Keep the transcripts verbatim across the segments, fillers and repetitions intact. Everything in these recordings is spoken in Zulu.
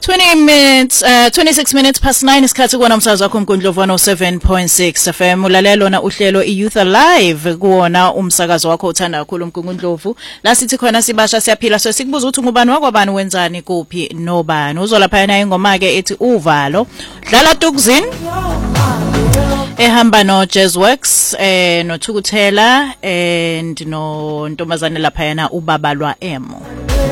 twenty minutes, uh, twenty-six minutes past nine isikhathi kuona umsakazo wakho uMgundlovu one oh seven point six F M. Ulalelo na uhlelo iYouth Alive kuona umsakazo wakho uthanda kakhulu uMgundlovu. La sithi khona sibasha siyaphila so sikubuza ukuthi ngubani wakwabani wenzani kuphi nobani. Uzolapha yana ingoma ke ethi uvalo. Dlala Tukzin. Ehamba no Jazzworks eh no Thukuthela and no Ntombazane lapha yana ubabalwa Emo.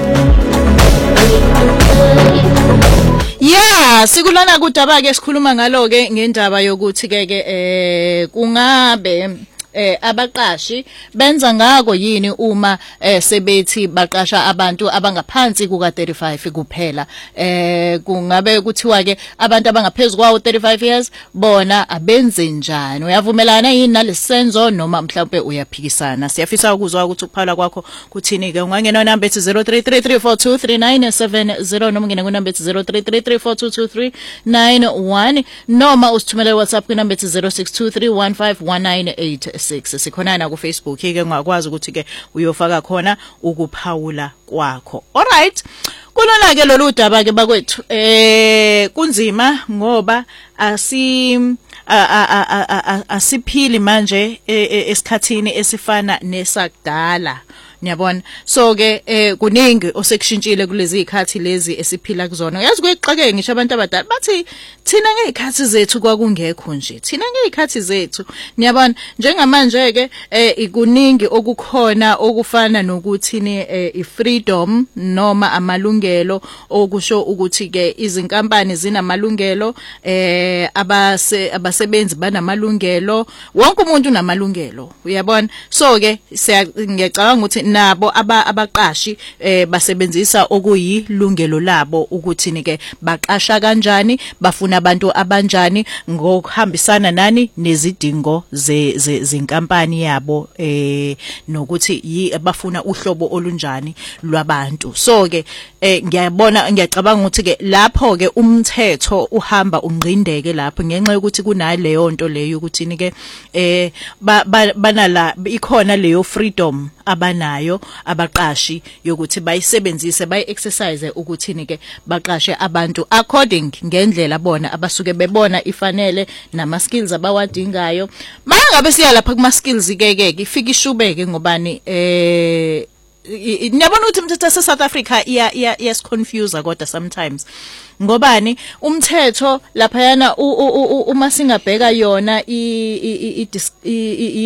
Yeah, sikulana kudaba ke sikhuluma ngalo ke ngendaba yokuthi ke ke eh kungabe eh abaqashi benza ngako yini uma eh sebethi baqasha abantu abangaphansi kuka thirty-five kuphela eh kungabe kuthiwa ke abantu abangaphezulu kwawo thirty-five years bona abenze njani uyavumelana yini nalesenzo noma mhlawumbe uyaphikisana siyafisa ukuzwa ukuthi ukuphala kwakho kuthini ke ungangena number ethi zero three three three four two three nine seven zero noma ngene ku number ethi zero three three three four two two three nine one noma usithumele WhatsApp ku number ethi zero six two three one five one nine eight six sikhona na ku Facebook ke ngakwazi ukuthi ke uyofaka khona ukuphawula kwakho. Alright, kulona ke lolu daba ke bakwethu eh kunzima ngoba asi asiphili manje esikhathini esifana nesakudala. Niyabona so ke eh kuningi osekushintshile kulezi ikhathi lezi esiphila kuzona yazi kweqake ngisho abantu abadala bathi thina ngezikhathi zethu kwakungekho nje thina ngezikhathi zethu niyabona njengamanje ke eh ikuningi okukhona okufana nokuthi ni ifreedom noma amalungelo okusho ukuthi ke izinkampani zinamalungelo eh abase abasebenzi banamalungelo wonke umuntu unamalungelo uyabona so ke ngiyacabanga ukuthi nabo aba abaqashi eh basebenzisa okuyilungelo labo ukuthi nike baqasha kanjani bafuna abantu abanjani ngokuhambisana nani nezidingo ze zinkampani yabo eh nokuthi bafuna uhlobo olunjani lwabantu so ke eh ngiyabona ngiyacabanga ukuthi ke lapho ke umthetho uhamba ungqindeke lapho ngenxa yokuthi kunaleyo nto leyo ukuthi nike eh banala ikhona leyo freedom abanayo abaqashi yokuthi bayisebenzise bayi-exercise ukuthi nike baqashe abantu according ngendlela bona abasuke bebona ifanele nama skills abawadingayo mangabe siya lapha kuma skills ke ke ifika ishubeke ngobani eh niyabona ukuthi umthetho se South Africa iya yes confuse kodwa sometimes ngobani umthetho lapha yana uma singabheka yona i